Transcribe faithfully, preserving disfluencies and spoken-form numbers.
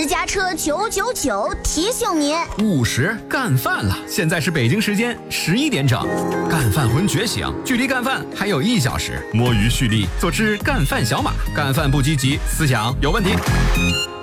家车九九九提醒您， 午时干饭了，现在是北京时间十一点整，干饭魂觉醒，距离干饭还有一小时，摸鱼蓄力，做只干饭小马，干饭不积极，思想有问题。